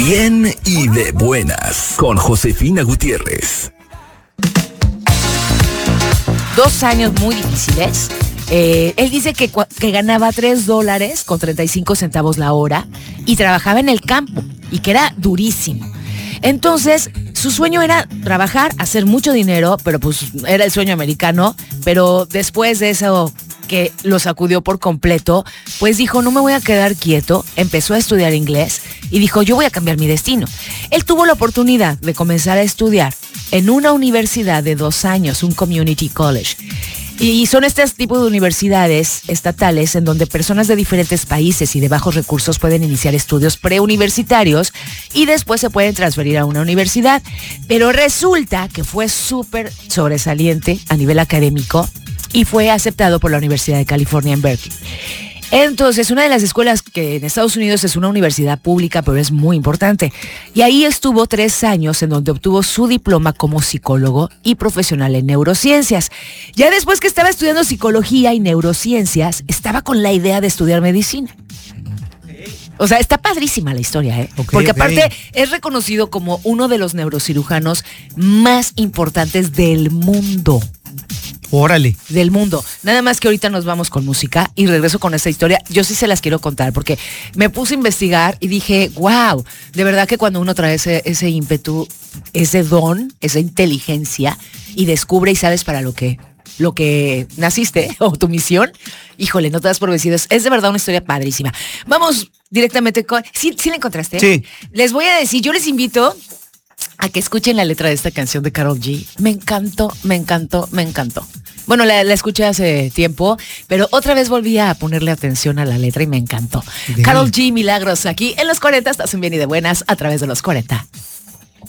bien y de buenas con Josefina Gutiérrez. 2 años muy difíciles. Él dice que ganaba $3.35 la hora y trabajaba en el campo y que era durísimo. Entonces, su sueño era trabajar, hacer mucho dinero, pero pues era el sueño americano, pero después de eso que lo sacudió por completo, pues dijo, no me voy a quedar quieto, empezó a estudiar inglés y dijo, yo voy a cambiar mi destino. Él tuvo la oportunidad de comenzar a estudiar en una universidad de 2 años, un community college. Y son este tipo de universidades estatales en donde personas de diferentes países y de bajos recursos pueden iniciar estudios preuniversitarios y después se pueden transferir a una universidad. Pero resulta que fue súper sobresaliente a nivel académico y fue aceptado por la Universidad de California en Berkeley. Entonces, una de las escuelas que en Estados Unidos es una universidad pública, pero es muy importante. Y ahí estuvo 3 años en donde obtuvo su diploma como psicólogo y profesional en neurociencias. Ya después que estaba estudiando psicología y neurociencias, estaba con la idea de estudiar medicina. O sea, está padrísima la historia, ¿eh? Porque aparte es reconocido como uno de los neurocirujanos más importantes del mundo. Órale. Del mundo. Nada más que ahorita nos vamos con música y regreso con esta historia. Yo sí se las quiero contar porque me puse a investigar y dije, wow, de verdad que cuando uno trae ese ímpetu, ese don, esa inteligencia y descubre y sabes para lo que naciste o tu misión, híjole, no te das por vencido. Es de verdad una historia padrísima. Vamos directamente con... ¿Sí la encontraste? Sí. Les voy a decir, yo les invito a que escuchen la letra de esta canción de Karol G. Me encantó. Bueno, la escuché hace tiempo, pero otra vez volví a ponerle atención a la letra y me encantó. Karol G, Milagros, aquí en los 40, estás en bien y de buenas a través de los 40